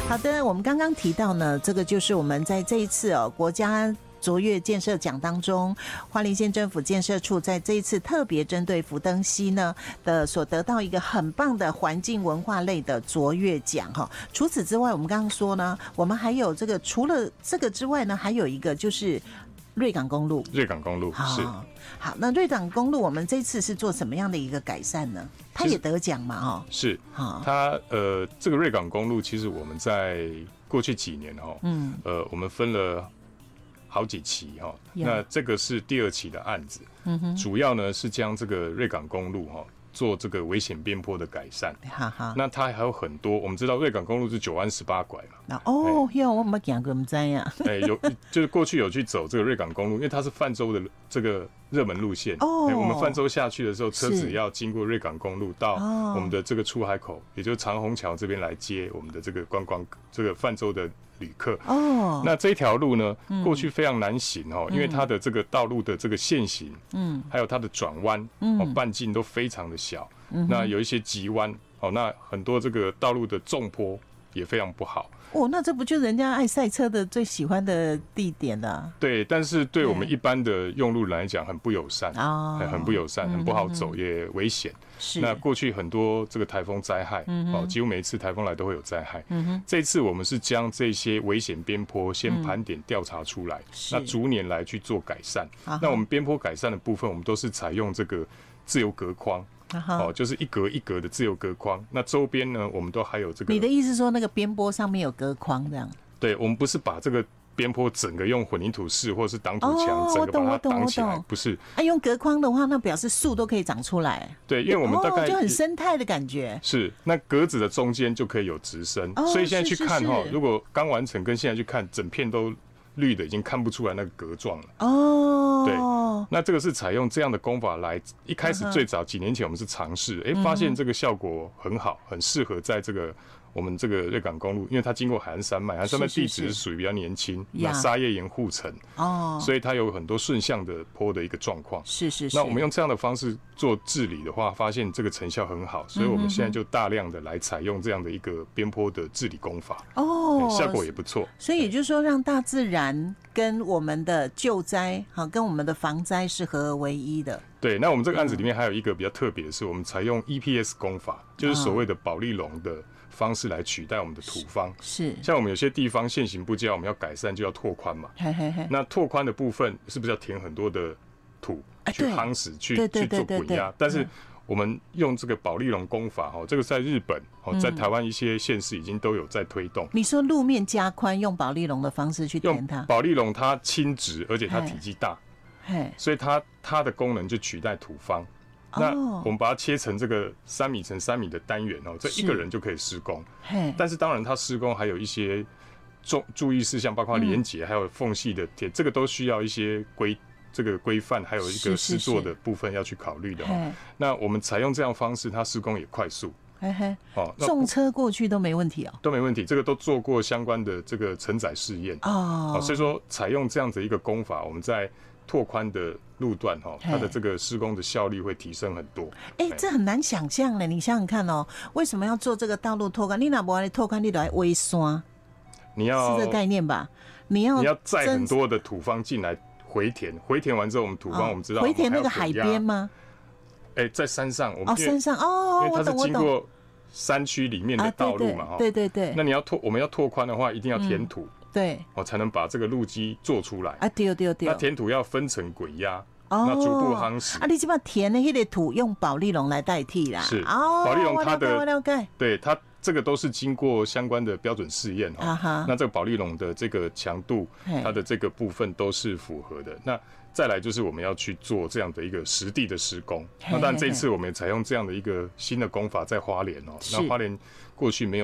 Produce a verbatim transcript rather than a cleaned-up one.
好的，我们刚刚提到呢，这个就是我们在这一次哦国家卓越建设奖当中，花莲县政府建设处在这一次特别针对福登溪呢的所得到一个很棒的环境文化类的卓越奖哈。除此之外，我们刚刚说呢，我们还有这个除了这个之外呢，还有一个就是瑞港公路。 瑞港公路是好，那瑞港公路我们这次是做什么样的一个改善呢？它也得奖嘛哈？ 是，它呃这个瑞港公路其实我们在过去几年哈，嗯，呃我们分了好几期哈，那这个是第二期的案子，嗯哼，主要呢是将这个瑞港公路哈做这个危险边坡的改善，哈哈，那它还有很多，我们知道瑞港公路是九弯十八拐嘛， 哦，哟，我没讲过，不知呀， 哎，有就是过去有去走这个瑞港公路，因为它是泛舟的这个热门路线，哦，我们泛舟下去的时候，车子要经过瑞港公路到我们的这个出海口，也就是长虹桥这边来接我们的这个观光这个泛舟的旅客哦，那这条路呢，过去非常难行哦，因为它的这个道路的这个线型，嗯，还有它的转弯，嗯，半径都非常的小，嗯，那有一些急弯，哦，那很多这个道路的纵坡也非常不好。 哦，那这不就人家爱赛车的最喜欢的地点了、啊？ 对，但是对我们一般的用路人来讲很不友善啊、哦，很不友善，很不好走，嗯、也危险。是。那过去很多这个台风灾害，嗯、哦，几乎每一次台风来都会有灾害。嗯哼。这一次我们是将这些危险边坡先盘点调查出来，嗯、那逐年来去做改善。那我们边坡改善的部分，我们都是采用这个自由隔框。哦，就是一格一格的自由隔框。那周边呢，我们都还有这个。 你的意思说，那个边坡上面有隔框这样？ 对，我们不是把这个边坡整个用混凝土式或者是挡土墙、哦、整个把它挡起来，不是。 啊，用隔框的话，那表示树都可以长出来。 对，因为我们大概、 哦、就很生态的感觉。 是，那格子的中间就可以有直升，哦、所以现在去看哈，如果刚完成跟现在去看，整片都绿的，已经看不出来那个格状了。哦，对。那这个是采用这样的工法来，一开始最早几年前我们是尝试，哎，发现这个效果很好，很适合在这个我们这个瑞港公路，因为它经过海岸山脉，海岸山脉地质是属于比较年轻，那沙叶岩护城，哦，所以它有很多顺向的坡的一个状况。是是是。那我们用这样的方式做治理的话，发现这个成效很好，所以我们现在就大量的来采用这样的一个边坡的治理工法，哦，效果也不错。 所以也就是说，让大自然跟我们的救灾，好，跟我们的防灾是合而为一的。 对，那我们这个案子里面还有一个比较特别的是，我们采用 E P S 工法，就是所谓的保丽龙的方式来取代我们的土方。是，像我们有些地方现行不佳，我们要改善就要拓宽嘛。嘿嘿嘿。那拓宽的部分是不是要填很多的土去夯实，去去做滚压？但是我们用这个保丽龙工法，哈，这个在日本，哦，在台湾一些县市已经都有在推动。 你说路面加宽，用保丽龙的方式去填它？ 保丽龙它轻直，而且它体积大。所以它它的功能就取代土方，那我们把它切成这个三米乘三米的单元哦，这一个人就可以施工。但是当然，它施工还有一些注注意事项，包括连结还有缝隙的铁，这个都需要一些规这个规范，还有一个施作的部分要去考虑的。那我们采用这样方式，它施工也快速。 嘿嘿，哦，重车过去都没问题哦， 都没问题，这个都做过相关的这个承载试验哦，所以说采用这样子一个工法，我们在拓宽的路段哈，它的这个施工的效率会提升很多。 哎、欸，这很难想象呢，你想想看哦，为什么要做这个道路拓宽？你哪不来拓宽，你来围山， 你要是这个概念吧？你要你要载很多的土方进来回填，回填完之后，我们土方、哦、我们知道回填那个海边吗？ 哎、欸，在山上，我们哦，山上哦， 因为它是经过山区里面的道路嘛，哈、啊， 对对 对, 对。 那你要拓，我们要拓宽的话，一定要填土， 嗯、对， 哦，才能把这个路基做出来。 啊，对对对。 那填土要分层滚压，哦，那逐步夯实。 啊，你基本上填的那个土用保丽龙来代替啦。 是，哦，保丽龙它的， 我了解， 对它这个都是经过相关的标准试验哈、啊。那这个保丽龙的这个强度，它的这个部分都是符合的。那再来就是我们要去做这样的一个实地的施工，那当然这一次我们也采用这样的一个新的工法在花莲哦，那花莲过去没有。